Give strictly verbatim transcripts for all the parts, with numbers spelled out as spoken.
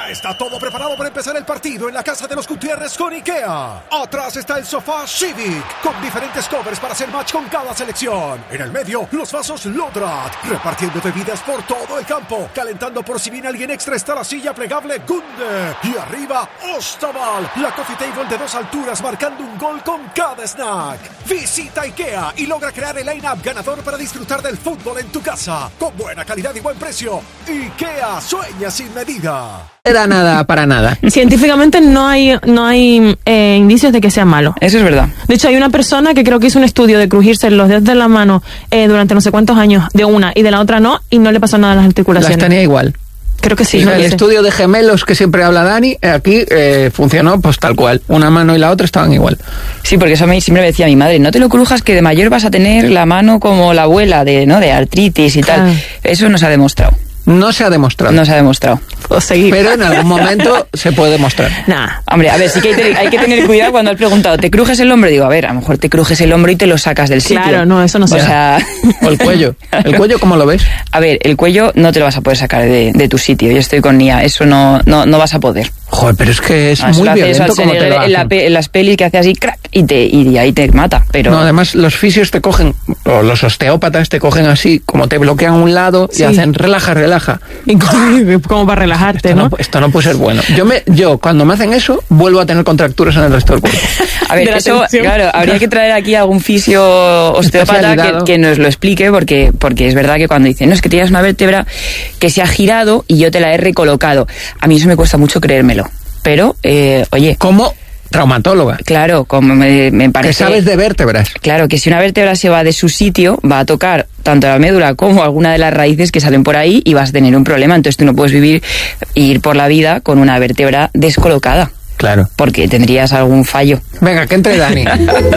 Ya está todo preparado para empezar el partido en la casa de los Gutiérrez con IKEA. Atrás está el sofá Civic, con diferentes covers para hacer match con cada selección. En el medio, los vasos Lodrat, repartiendo bebidas por todo el campo. Calentando por si viene alguien extra está la silla plegable Gunde. Y arriba, Ostaval, la coffee table de dos alturas marcando un gol con cada snack. Visita IKEA y logra crear el line-up ganador para disfrutar del fútbol en tu casa. Con buena calidad y buen precio. IKEA, sueña sin medida. Era nada para nada. Científicamente no hay no hay eh, indicios de que sea malo. Eso es verdad. De hecho, hay una persona que creo que hizo un estudio de crujirse los dedos de la mano eh, durante no sé cuántos años de una y de la otra no, y no le pasó nada a las articulaciones. Las tenía igual. Creo que sí. Y no el sé. estudio de gemelos que siempre habla Dani, aquí eh, funcionó pues tal cual. Una mano y la otra estaban igual. Sí, porque eso me, siempre me decía mi madre, no te lo crujas que de mayor vas a tener la mano como la abuela, de no de artritis y Claro. tal. Eso no se ha demostrado. No se ha demostrado. No se ha demostrado. Puedo seguir. Pero en algún momento se puede demostrar. Nah. Hombre, a ver, sí que hay, te- hay que tener cuidado cuando has preguntado, ¿te crujes el hombro? Digo, a ver, a lo mejor te crujes el hombro y te lo sacas del sitio. Claro, no, eso no se O da. sea... O el cuello. ¿El cuello cómo lo ves? A ver, el cuello no te lo vas a poder sacar de, de tu sitio. Yo estoy con Nia, eso no, no, no vas a poder. Joder, pero es que es Ah, eso muy lo hace- eso violento hace como en, te lo en la hacen. pe- en las pelis que hace así, crack, y, te, y ahí te mata. Pero No, además los fisios te cogen, o los osteópatas te cogen así, como te bloquean un lado y Sí. hacen relaja, relaja. Y como, como para relajarte, Esto ¿no? no, esto no puede ser bueno. Yo, me, yo cuando me hacen eso, vuelvo a tener contracturas en el resto del cuerpo. A ver, de la eso, tensión. claro, habría que traer aquí a algún fisio osteópata que, Especializado. que nos lo explique, porque, porque es verdad que cuando dicen, no, es que tienes una vértebra que se ha girado y yo te la he recolocado. A mí eso me cuesta mucho creérmelo. Pero, eh, oye, Como traumatóloga, claro, como me, me que parece... sabes de vértebras. Claro, que si una vértebra se va de su sitio, va a tocar tanto la médula como alguna de las raíces que salen por ahí y vas a tener un problema. Entonces tú no puedes vivir, ir por la vida con una vértebra descolocada, Claro. porque tendrías algún fallo. Venga, que entre Dani.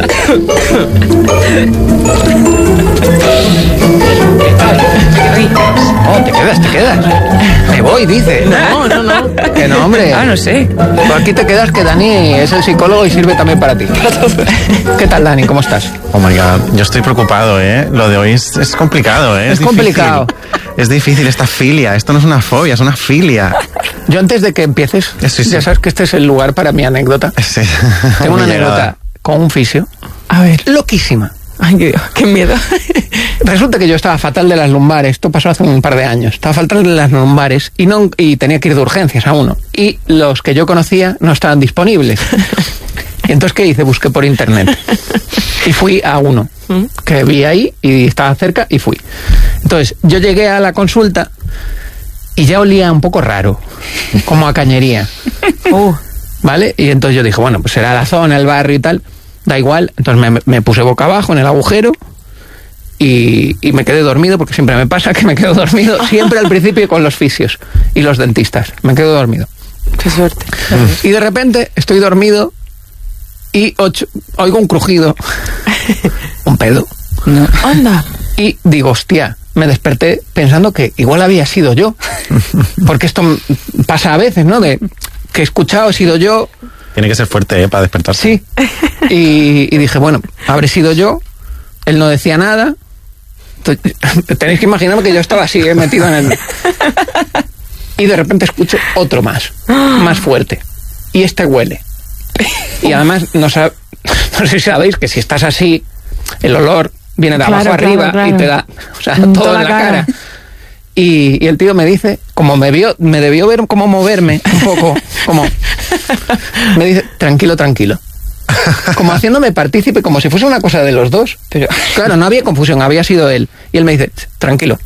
No, te quedas, te quedas. Me voy, dice. No, no, no. Que no, hombre. Ah, no sé. Pues aquí te quedas, que Dani es el psicólogo y sirve también para ti. ¿Qué tal, Dani? ¿Cómo estás? Oh my God, yo estoy preocupado, ¿eh? Lo de hoy es, es complicado, ¿eh? Es difícil. complicado. Es difícil esta filia. Esto no es una fobia, es una filia. Yo antes de que empieces, Sí, sí. ya sabes que este es el lugar para mi anécdota. Sí. Tengo una Muy llegada. anécdota con un fisio A ver. loquísima. Ay, qué, qué miedo. Resulta que yo estaba fatal de las lumbares, esto pasó hace un par de años, estaba fatal de las lumbares y, no, y tenía que ir de urgencias a uno. Y los que yo conocía no estaban disponibles. Y entonces, ¿qué hice? Busqué por internet. Y fui a uno que vi ahí y estaba cerca y fui. Entonces, yo llegué a la consulta y ya olía un poco raro, como a cañería. Uh, ¿Vale? Y entonces yo dije, bueno, pues será la zona, el barrio y tal, da igual. Entonces me, me puse boca abajo en el agujero y, y me quedé dormido, porque siempre me pasa que me quedo dormido, siempre al principio con los fisios y los dentistas. Me quedo dormido. qué suerte. Y de repente estoy dormido y ocho- oigo un crujido, un pedo. No. Anda. Y digo, hostia, me desperté pensando que igual había sido yo. Porque esto m- pasa a veces, ¿no? De que he escuchado, he sido yo. Tiene que ser fuerte, ¿eh? Para despertarse. Sí. Y, y dije, bueno, habré sido yo. Él no decía nada. Entonces, tenéis que imaginarme que yo estaba así, eh, metido en el... Y de repente escucho otro más, más fuerte. Y este huele. Y además, no, sab- no sé si sabéis que si estás así, el olor viene de abajo Claro, claro, arriba claro. y te da, o sea, En todo toda en la la cara. cara. Y, y el tío me dice, como me vio, me debió ver cómo moverme un poco, como me dice, tranquilo, tranquilo. Como haciéndome partícipe, como si fuese una cosa de los dos. Pero claro, no había confusión, había sido él. Y él me dice, tranquilo.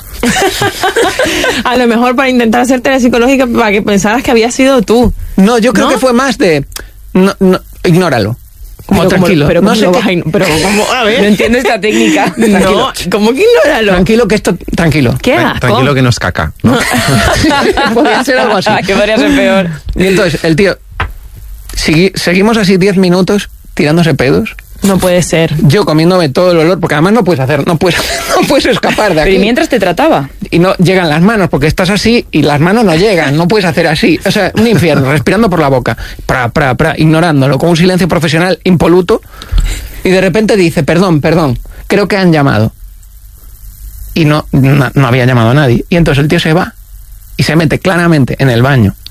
A lo mejor para intentar hacerte la psicológica para que pensaras que había sido tú. No, yo creo ¿No? que fue más de, no, no, ignóralo. Como Pero tranquilo. pero no ¿cómo sé lo qué- vas a ign- pero ¿cómo? A No ver. entiendo esta técnica. No, ¿cómo que ignóralo? Tranquilo, que esto, tranquilo. ¿Qué Tra- asco? Tranquilo que no es caca, ¿no? Podría ser algo así. Que podría ser peor. Y entonces, el tío, segui- seguimos así diez minutos tirándose pedos. No puede ser. Yo comiéndome todo el olor, porque además no puedes hacer, no puedes, no puedes escapar de aquí. Pero ¿y mientras te trataba? Y no llegan las manos, porque estás así y las manos no llegan, no puedes hacer así. O sea, un infierno, respirando por la boca, pra, pra, pra, ignorándolo, con un silencio profesional impoluto. Y de repente dice, perdón, perdón, creo que han llamado. Y no, no, no había llamado a nadie. Y entonces el tío se va y se mete claramente en el baño